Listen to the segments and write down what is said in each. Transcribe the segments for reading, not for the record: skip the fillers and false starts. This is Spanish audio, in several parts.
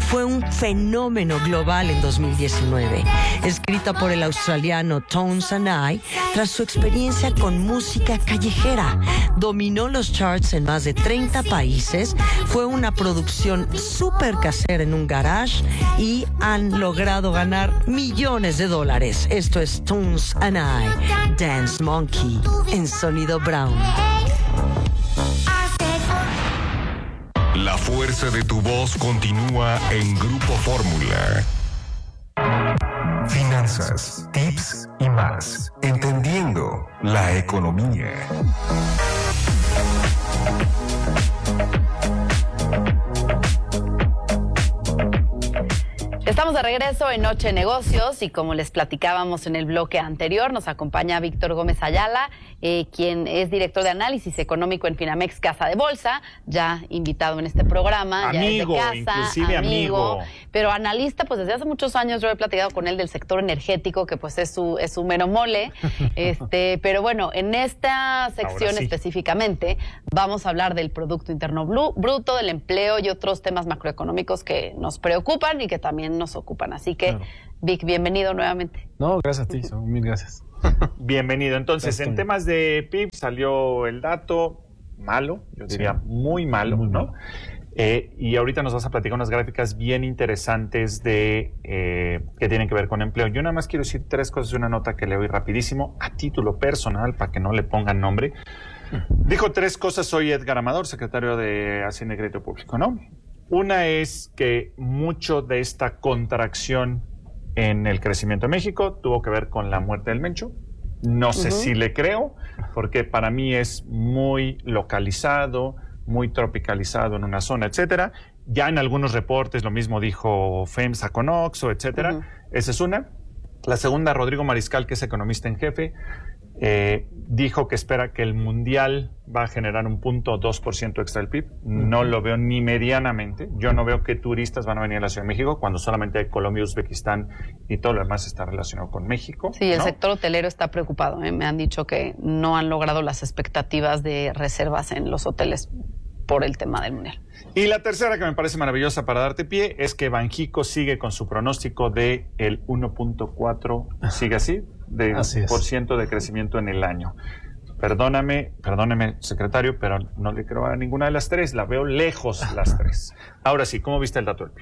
fue un fenómeno global en 2019. Escrita por el australiano Tones and I, tras su experiencia con música callejera, dominó los charts en más de 30 países, fue una producción súper casera en un garage y han logrado ganar millones de dólares. Esto es Tones and I, Dance Monkey, en Sonido Brown. La fuerza de tu voz continúa en Grupo Fórmula. Finanzas, tips y más. Entendiendo la economía. Estamos de regreso en Noche de Negocios y como les platicábamos en el bloque anterior, nos acompaña Víctor Gómez Ayala, quien es director de análisis económico en Finamex Casa de Bolsa, ya invitado en este programa. Amigo, ya es de casa, inclusive amigo. Pero analista, pues desde hace muchos años yo he platicado con él del sector energético, que pues es su mero mole. Pero bueno, en esta sección específicamente vamos a hablar del Producto Interno Bruto, del empleo y otros temas macroeconómicos que nos preocupan y que también nos ocupan. Así que, claro. Vic, bienvenido nuevamente. No, gracias a ti, mil gracias. Bienvenido. Entonces, en temas de PIB salió el dato malo, yo diría muy malo, muy ¿no? Y ahorita nos vas a platicar unas gráficas bien interesantes de que tienen que ver con empleo. Yo nada más quiero decir tres cosas de una nota que leo rapidísimo a título personal para que no le pongan nombre. Dijo tres cosas hoy Edgar Amador, secretario de Hacienda y Crédito Público, ¿no? Una es que mucho de esta contracción en el crecimiento de México tuvo que ver con la muerte del Mencho. No sé si le creo, porque para mí es muy localizado, muy tropicalizado en una zona, etcétera. Ya en algunos reportes lo mismo dijo FEMSA con Oxxo, etcétera. Esa es una. La segunda, Rodrigo Mariscal, que es economista en jefe, dijo que espera que el Mundial va a generar 1.2% extra del PIB. No lo veo ni medianamente. Yo no veo que turistas van a venir a la Ciudad de México cuando solamente hay Colombia, Uzbekistán y todo lo demás está relacionado con México. Sí, el sector hotelero está preocupado. Me han dicho que no han logrado las expectativas de reservas en los hoteles por el tema del Mundial. Y la tercera, que me parece maravillosa para darte pie, es que Banjico sigue con su pronóstico de el 1.4, sigue así, por ciento de crecimiento en el año. Perdóneme, secretario, pero no le creo a ninguna de las tres, la veo lejos las tres. Ahora sí, ¿cómo viste el dato del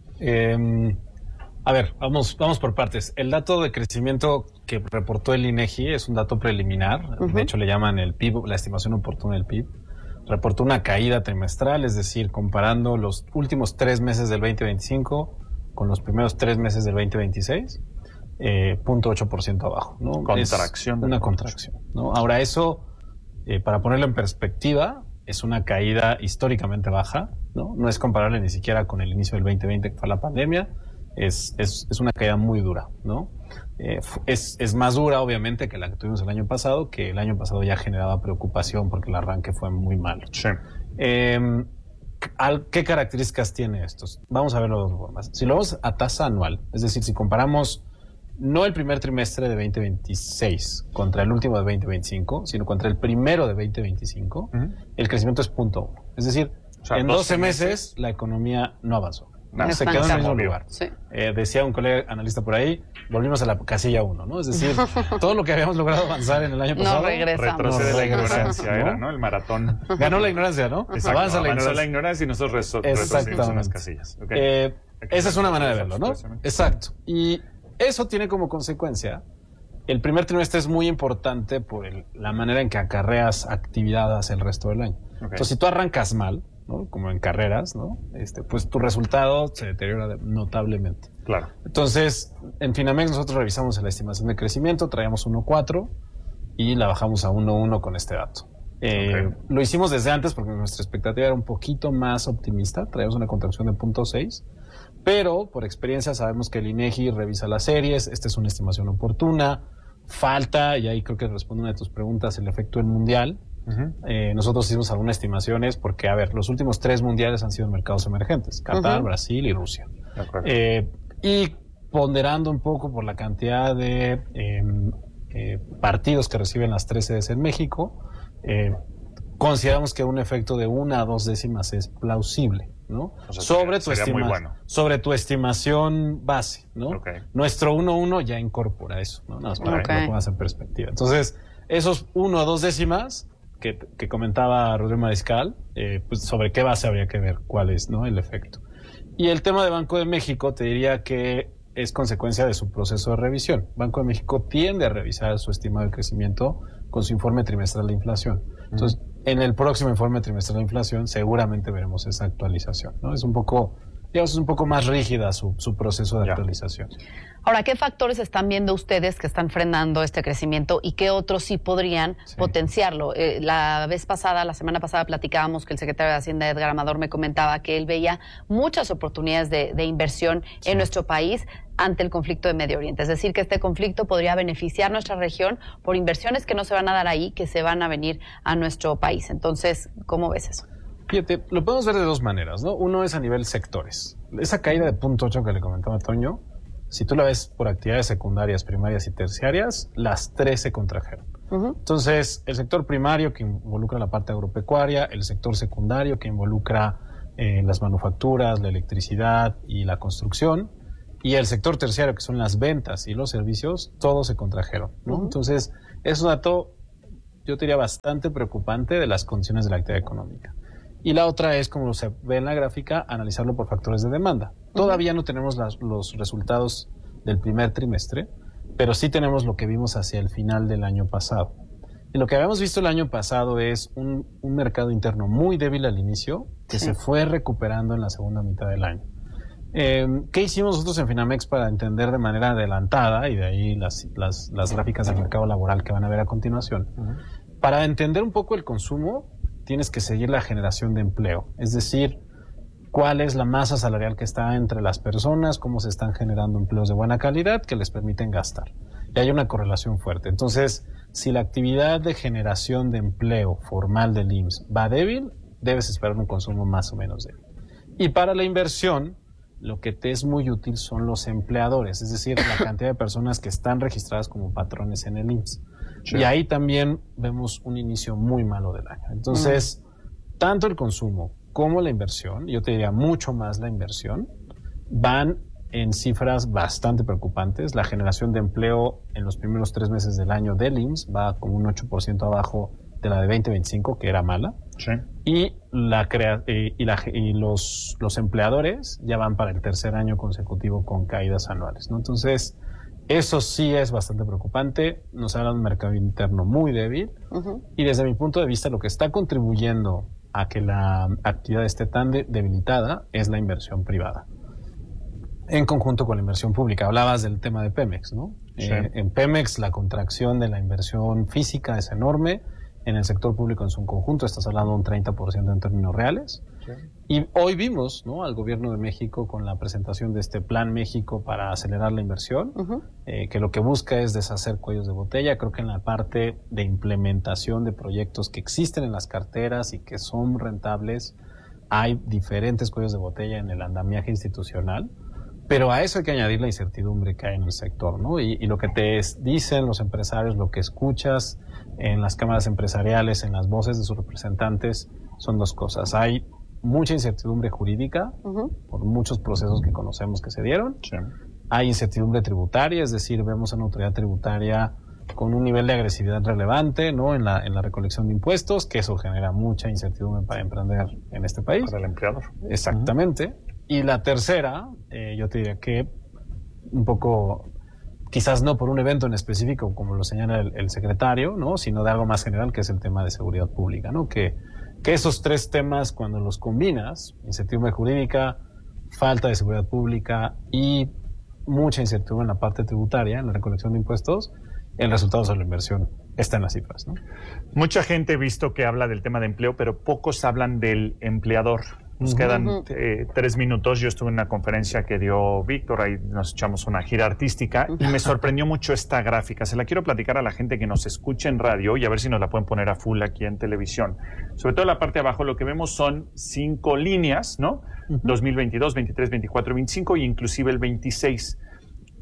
PIB? A ver, vamos por partes. El dato de crecimiento que reportó el INEGI es un dato preliminar, de hecho le llaman el PIB, la estimación oportuna del PIB. Reportó una caída trimestral, es decir, comparando los últimos 3 meses del 2025 con los primeros 3 meses del 2026, 0.8% abajo, ¿no? Contracción. Es una contracción, ¿no? Ahora eso, para ponerlo en perspectiva, es una caída históricamente baja, ¿no? No es comparable ni siquiera con el inicio del 2020, que fue la pandemia. Es una caída muy dura, ¿no? Es más dura, obviamente, que la que tuvimos el año pasado, que el año pasado ya generaba preocupación porque el arranque fue muy malo. Sí. ¿Qué características tiene esto? Vamos a verlo de dos formas. Si lo vemos a tasa anual, es decir, si comparamos no el primer trimestre de 2026 contra el último de 2025, sino contra el primero de 2025, el crecimiento es 0.1. Es decir, en 12 meses la economía no avanzó. Se quedó en el mismo lugar. Sí. Decía un colega analista por ahí, volvimos a la casilla 1, ¿no? Es decir, todo lo que habíamos logrado avanzar en el año pasado retrocede la ignorancia, ¿no? Era, ¿no? El maratón. Ganó la ignorancia, ¿no? Exacto, avanzó la ignorancia y nosotros retrocedimos en las casillas. Okay. Esa es una manera de verlo, ¿no? Exacto. Y eso tiene como consecuencia, el primer trimestre es muy importante por la manera en que acarreas actividad hacia el resto del año. Entonces, si tú arrancas mal, ¿no? Como en carreras, ¿no? Pues tu resultado se deteriora notablemente. Claro. Entonces, en Finamex nosotros revisamos la estimación de crecimiento, traíamos 1.4 y la bajamos a 1.1 con este dato. Lo hicimos desde antes porque nuestra expectativa era un poquito más optimista, traíamos una contracción de 0.6, pero por experiencia sabemos que el INEGI revisa las series, esta es una estimación oportuna, falta, y ahí creo que responde una de tus preguntas, el efecto del Mundial. Nosotros hicimos algunas estimaciones porque, a ver, los últimos 3 mundiales han sido en mercados emergentes, Qatar, Brasil y Rusia. Y ponderando un poco por la cantidad de partidos que reciben las 3 sedes en México, consideramos que un efecto de 1 a 2 décimas es plausible, ¿no? O sea, sobre tu estimación base, ¿no? Okay. Nuestro 1.1 ya incorpora eso, ¿no? Nada más para que lo pongas en perspectiva. Entonces, esos 1 a 2 décimas que comentaba Rodrigo Mariscal, pues sobre qué base habría que ver cuál es, ¿no?, el efecto. Y el tema de Banco de México, te diría que es consecuencia de su proceso de revisión. Banco de México tiende a revisar su estimado de crecimiento con su informe trimestral de inflación. Entonces, en el próximo informe trimestral de inflación seguramente veremos esa actualización, ¿no? Es un poco, digamos, es un poco más rígida su proceso de actualización. Ahora, ¿qué factores están viendo ustedes que están frenando este crecimiento y qué otros sí podrían potenciarlo? La semana pasada platicábamos que el secretario de Hacienda, Edgar Amador, me comentaba que él veía muchas oportunidades de inversión en nuestro país ante el conflicto de Medio Oriente. Es decir, que este conflicto podría beneficiar nuestra región por inversiones que no se van a dar ahí, que se van a venir a nuestro país. Entonces, ¿cómo ves eso? Fíjate, lo podemos ver de dos maneras, ¿no? Uno es a nivel sectores. Esa caída de 0.8 que le comentaba Toño, si tú la ves por actividades secundarias, primarias y terciarias, las tres se contrajeron. Entonces, el sector primario, que involucra la parte agropecuaria, el sector secundario, que involucra las manufacturas, la electricidad y la construcción, y el sector terciario, que son las ventas y los servicios, todos se contrajeron, ¿no? Entonces, es un dato, yo diría, bastante preocupante de las condiciones de la actividad económica. Y la otra es, como se ve en la gráfica, analizarlo por factores de demanda. Todavía no tenemos los resultados del primer trimestre, pero sí tenemos lo que vimos hacia el final del año pasado. Y lo que habíamos visto el año pasado es un mercado interno muy débil al inicio, que se fue recuperando en la segunda mitad del año. ¿Qué hicimos nosotros en Finamex para entender de manera adelantada, y de ahí las gráficas del mercado laboral que van a ver a continuación? Para entender un poco el consumo, tienes que seguir la generación de empleo, es decir, cuál es la masa salarial que está entre las personas, cómo se están generando empleos de buena calidad que les permiten gastar. Y hay una correlación fuerte. Entonces, si la actividad de generación de empleo formal del IMSS va débil, debes esperar un consumo más o menos débil. Y para la inversión, lo que te es muy útil son los empleadores, es decir, la cantidad de personas que están registradas como patrones en el IMSS. Y ahí también vemos un inicio muy malo del año. Entonces, tanto el consumo como la inversión, yo te diría mucho más la inversión, van en cifras bastante preocupantes. La generación de empleo en los primeros 3 meses del año del IMSS va como un 8% abajo de la de 2025, que era mala. Y los empleadores ya van para el tercer año consecutivo con caídas anuales, ¿no? Entonces, eso sí es bastante preocupante. Nos habla de un mercado interno muy débil. Y desde mi punto de vista, lo que está contribuyendo a que la actividad esté tan debilitada es la inversión privada, en conjunto con la inversión pública. Hablabas del tema de Pemex, ¿no? En Pemex la contracción de la inversión física es enorme. En el sector público en su conjunto estás hablando de un 30% en términos reales. Y hoy vimos, ¿no?, al gobierno de México con la presentación de este Plan México para acelerar la inversión, que lo que busca es deshacer cuellos de botella. Creo que en la parte de implementación de proyectos que existen en las carteras y que son rentables, hay diferentes cuellos de botella en el andamiaje institucional. Pero a eso hay que añadir la incertidumbre que hay en el sector, ¿no? Y lo que te dicen los empresarios, lo que escuchas en las cámaras empresariales, en las voces de sus representantes, son dos cosas. Hay mucha incertidumbre jurídica por muchos procesos que conocemos que se dieron. Hay incertidumbre tributaria, es decir, vemos a una autoridad tributaria con un nivel de agresividad relevante, ¿no?, en la recolección de impuestos, que eso genera mucha incertidumbre para emprender en este país. Para el empleador. Exactamente. Y la tercera, yo te diría que un poco, quizás no por un evento en específico, como lo señala el secretario, ¿no?, sino de algo más general, que es el tema de seguridad pública, ¿no? Que esos tres temas, cuando los combinas, incertidumbre jurídica, falta de seguridad pública y mucha incertidumbre en la parte tributaria, en la recolección de impuestos, el resultado sobre la inversión está en las cifras, ¿no? Mucha gente he visto que habla del tema de empleo, pero pocos hablan del empleador. Nos quedan 3 minutos. Yo estuve en una conferencia que dio Víctor, ahí nos echamos una gira artística y me sorprendió mucho esta gráfica. Se la quiero platicar a la gente que nos escucha en radio y a ver si nos la pueden poner a full aquí en televisión. Sobre todo en la parte de abajo lo que vemos son 5 líneas, ¿no? 2022, 23, 24, 25 y inclusive el 26.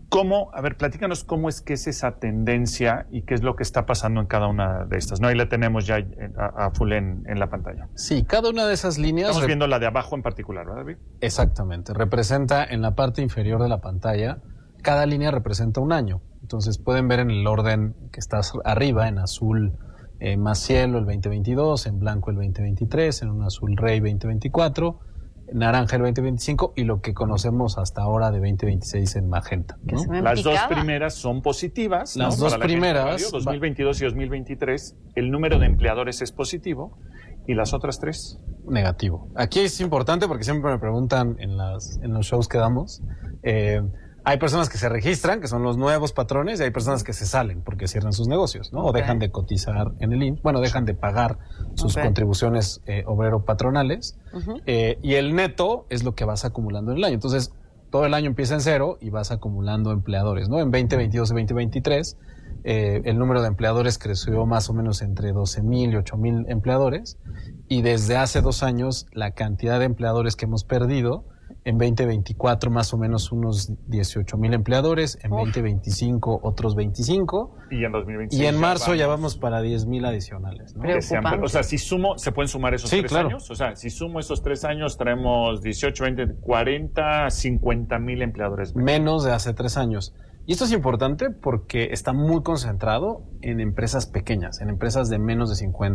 A ver, platícanos cómo es que es esa tendencia y qué es lo que está pasando en cada una de estas, ¿no? Ahí la tenemos ya a full en la pantalla. Sí, cada una de esas líneas... Estamos viendo la de abajo en particular, ¿verdad, David? Exactamente. Representa en la parte inferior de la pantalla, cada línea representa un año. Entonces pueden ver en el orden que está arriba, en azul más cielo el 2022, en blanco el 2023, en un azul rey 2024... naranja el 2025 y lo que conocemos hasta ahora de 2026 en magenta, ¿no? Las dos primeras son positivas. Las ¿no? dos primeras... 2022 y 2023, el número de empleadores es positivo y las otras tres... negativo. Aquí es importante porque siempre me preguntan en los shows que damos... hay personas que se registran, que son los nuevos patrones, y hay personas que se salen porque cierran sus negocios, ¿no? O dejan de cotizar en el IMSS, dejan de pagar sus contribuciones obrero-patronales, y el neto es lo que vas acumulando en el año. Entonces, todo el año empieza en cero y vas acumulando empleadores, ¿no? En 2022 y 2023, el número de empleadores creció más o menos entre 12,000 y 8,000 empleadores, y desde hace 2 años, la cantidad de empleadores que hemos perdido, en 2024 más o menos unos 18,000 empleadores, en 2025 otros 25 y en 2026 y en marzo ya vamos para 10,000 adicionales, ¿no? O sea, si sumo, ¿se pueden sumar esos 3 años? O sea, si sumo esos 3 años traemos 18, 20, 40, 50,000 empleadores menos de hace 3 años. Y esto es importante porque está muy concentrado en empresas pequeñas, en empresas de menos de 50